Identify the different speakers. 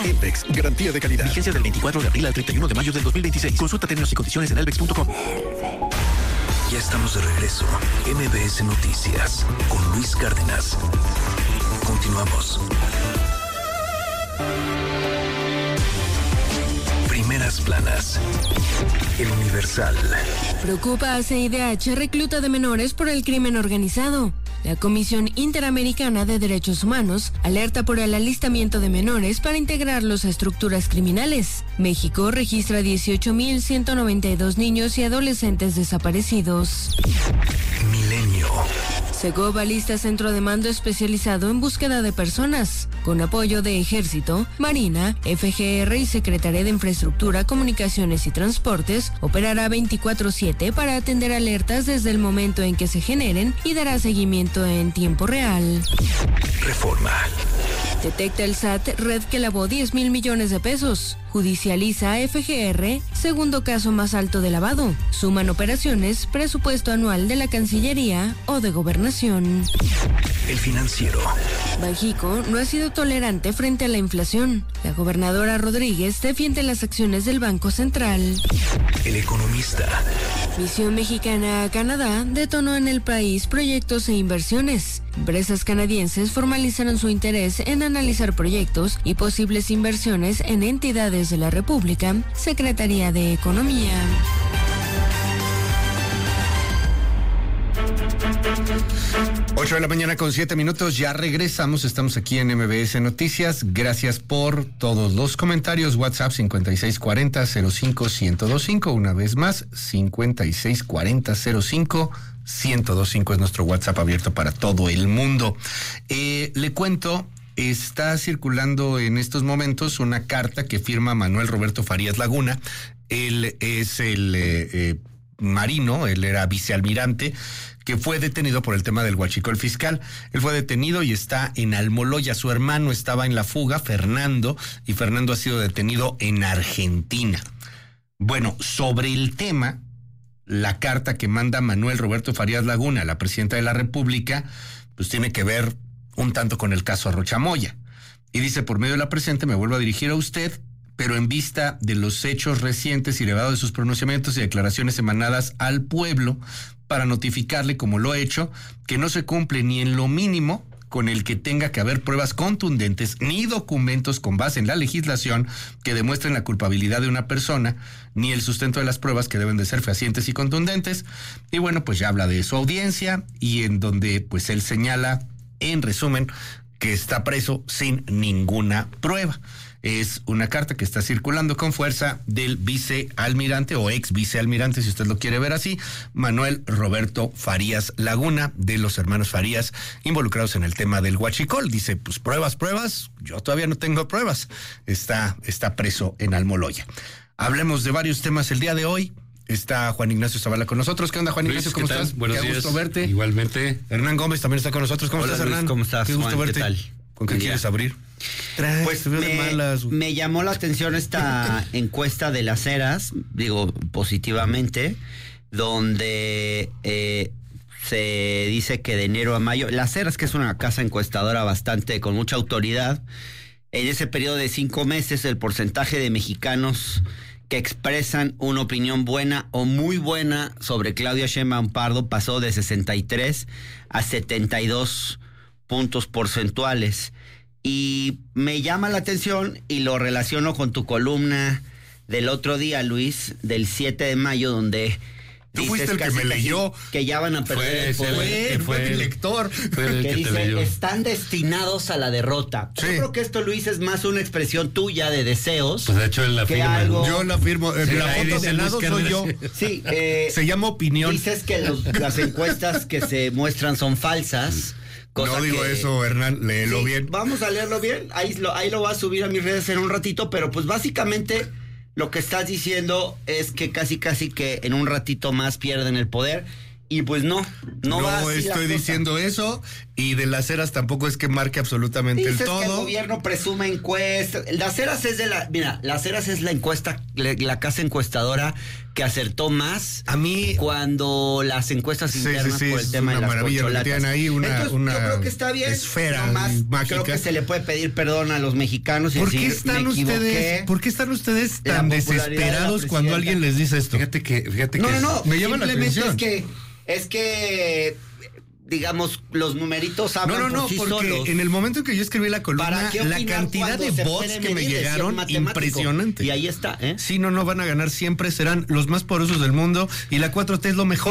Speaker 1: Elvex, garantía de calidad. Vigencia del 24 de abril al 31 de mayo del 2026. Consulta términos y condiciones en elvex.com.
Speaker 2: Ya estamos de regreso. MBS Noticias con Luis Cárdenas. Continuamos. Primeras planas. El Universal.
Speaker 3: Preocupa a CIDH recluta de menores por el crimen organizado. La Comisión Interamericana de Derechos Humanos alerta por el alistamiento de menores para integrarlos a estructuras criminales. México registra 18.192 niños y adolescentes desaparecidos.
Speaker 2: Milenio.
Speaker 3: Segov alista centro de mando especializado en búsqueda de personas, con apoyo de Ejército, Marina, FGR y Secretaría de Infraestructura, Comunicaciones y Transportes. Operará 24/7 para atender alertas desde el momento en que se generen y dará seguimiento en tiempo real.
Speaker 2: Reforma.
Speaker 3: Detecta el SAT red que lavó 10,000 millones de pesos. Judicializa a FGR, segundo caso más alto de lavado. Suman operaciones, presupuesto anual de la Cancillería o de Gobernación.
Speaker 2: El Financiero.
Speaker 3: Banxico no ha sido tolerante frente a la inflación. La gobernadora Rodríguez defiende las acciones del Banco Central.
Speaker 2: El Economista.
Speaker 3: Misión mexicana a Canadá detonó en el país proyectos e inversiones. Empresas canadienses formalizaron su interés en analizar proyectos y posibles inversiones en entidades de la República. Secretaría de Economía.
Speaker 4: Ocho de la mañana con 7 minutos, ya regresamos, estamos aquí en MBS Noticias, gracias por todos los comentarios, WhatsApp 5640-05-1025, una vez más, 5640-05-1025 es nuestro WhatsApp abierto para todo el mundo. Le cuento, está circulando en estos momentos una carta que firma Manuel Roberto Farías Laguna, él es el marino, él era vicealmirante, que fue detenido por el tema del huachicol fiscal. Él fue detenido y está en Almoloya. Su hermano estaba en la fuga, Fernando, y Fernando ha sido detenido en Argentina. Bueno, sobre el tema, la carta que manda Manuel Roberto Farías Laguna, la presidenta de la República, pues tiene que ver un tanto con el caso Rocha Moya. Y dice, por medio de la presente me vuelvo a dirigir a usted, pero en vista de los hechos recientes y elevado de sus pronunciamientos y declaraciones emanadas al pueblo, para notificarle, como lo he hecho, que no se cumple ni en lo mínimo con el que tenga que haber pruebas contundentes ni documentos con base en la legislación que demuestren la culpabilidad de una persona, ni el sustento de las pruebas que deben de ser fehacientes y contundentes. Y bueno, pues ya habla de su audiencia y en donde pues él señala, en resumen, que está preso sin ninguna prueba. Es una carta que está circulando con fuerza del vicealmirante o ex vicealmirante, si usted lo quiere ver así, Manuel Roberto Farías Laguna, de los hermanos Farías, involucrados en el tema del huachicol. Dice, pues pruebas, yo todavía no tengo pruebas. Está preso en Almoloya. Hablemos de varios temas el día de hoy. Está Juan Ignacio Zavala con nosotros. ¿Qué onda, Juan Ignacio? ¿Cómo estás?
Speaker 5: Buenos días.
Speaker 4: Qué gusto verte.
Speaker 5: Igualmente.
Speaker 4: Hernán Gómez también está con nosotros. ¿Cómo estás, Hernán?
Speaker 6: ¿Cómo estás,
Speaker 4: Qué gusto
Speaker 6: Juan?
Speaker 4: verte.
Speaker 6: ¿Qué tal?
Speaker 4: ¿Con qué quieres abrir?
Speaker 6: Pues me llamó la atención esta encuesta de las Heras, digo positivamente, donde se dice que de enero a mayo, las Heras, que es una casa encuestadora con mucha autoridad, en ese periodo de 5 meses el porcentaje de mexicanos que expresan una opinión buena o muy buena sobre Claudia Sheinbaum Pardo pasó de 63 a 72 puntos porcentuales. Y me llama la atención y lo relaciono con tu columna del otro día, Luis, del 7 de mayo, donde
Speaker 4: tú fuiste el que me leyó.
Speaker 6: Que ya van a perder el poder.
Speaker 4: Fue el lector.
Speaker 6: Que dice, están destinados a la derrota. Sí. Yo creo que esto, Luis, es más una expresión tuya de deseos.
Speaker 5: Pues de hecho él la firma.
Speaker 4: Yo la firmo. Sí, la foto de lado soy yo.
Speaker 6: Sí.
Speaker 4: Se llama opinión.
Speaker 6: Dices que las encuestas que se muestran son falsas.
Speaker 4: No digo eso, Hernán, léelo bien.
Speaker 6: Vamos a leerlo bien, ahí lo voy a subir a mis redes en un ratito, pero pues básicamente lo que estás diciendo es que casi que en un ratito más pierden el poder. Y pues no va así. No estoy
Speaker 4: diciendo eso, y de las Heras tampoco es que marque absolutamente
Speaker 6: dices
Speaker 4: el todo.
Speaker 6: Que el gobierno presume encuestas. Las Heras es las Heras es la encuesta, la casa encuestadora que acertó más
Speaker 4: a mí
Speaker 6: cuando las encuestas internas por el tema de las corcholatas.
Speaker 4: Tienen ahí
Speaker 6: Entonces, yo creo que está bien.
Speaker 4: Esfera
Speaker 6: mágica. Creo que se le puede pedir perdón a los mexicanos y decir,
Speaker 4: ¿Por qué están ustedes tan desesperados cuando alguien les dice esto?
Speaker 5: Fíjate que
Speaker 6: no,
Speaker 5: me llama la atención.
Speaker 6: Es que digamos, los numeritos hablan por sí solos.
Speaker 4: Porque en el momento en que yo escribí la columna, la cantidad de bots que me llegaron, impresionante.
Speaker 6: Y ahí está, ¿eh?
Speaker 4: Sí, no van a ganar siempre, serán los más poderosos del mundo y la 4T es lo mejor.